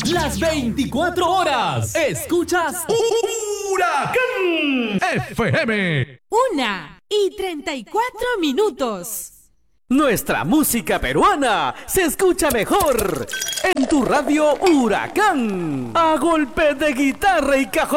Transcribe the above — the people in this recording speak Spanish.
Las 24 horas. Escuchas Huracán FM. 1:34. Nuestra música peruana se escucha mejor en tu radio Huracán. A golpe de guitarra y cajón.